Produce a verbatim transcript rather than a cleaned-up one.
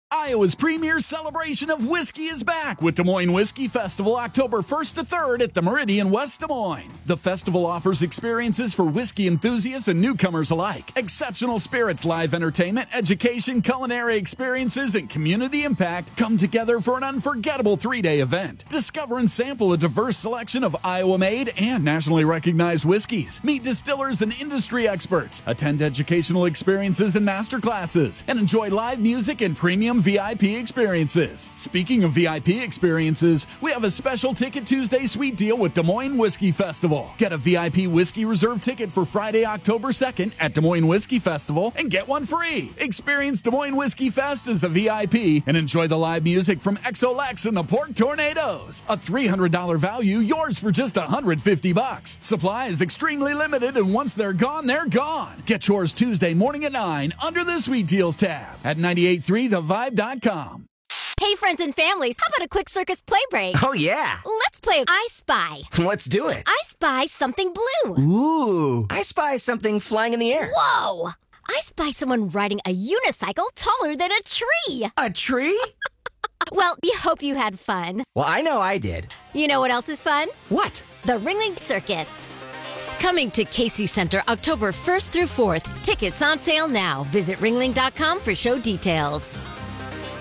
Iowa's premier celebration of whiskey is back with Des Moines Whiskey Festival October first to third at the Meridian West Des Moines. The festival offers experiences for whiskey enthusiasts and newcomers alike. Exceptional spirits, live entertainment, education, culinary experiences, and community impact come together for an unforgettable three-day event. Discover and sample a diverse selection of Iowa-made and nationally recognized whiskeys. Meet distillers and industry experts. Attend educational experiences and master classes. And enjoy live music and premium V I P experiences. Speaking of V I P experiences, we have a special Ticket Tuesday sweet deal with Des Moines Whiskey Festival. Get a V I P Whiskey Reserve ticket for Friday, October second at Des Moines Whiskey Festival and get one free. Experience Des Moines Whiskey Fest as a V I P and enjoy the live music from X O Lex and the Pork Tornadoes. A three hundred dollars value, yours for just one hundred fifty bucks. Supply is extremely limited, and once they're gone, they're gone. Get yours Tuesday morning at nine under the Sweet Deals tab at ninety-eight point three the vibe dot com. Hey, friends and families, how about a quick circus play break? Oh, yeah. Let's play I Spy. Let's do it. I spy something blue. Ooh. I spy something flying in the air. Whoa. I spy someone riding a unicycle taller than a tree. A tree? Well, we hope you had fun. Well, I know I did. You know what else is fun? What? The Ringling Circus. Coming to Casey Center October first through fourth. Tickets on sale now. Visit ringling dot com for show details.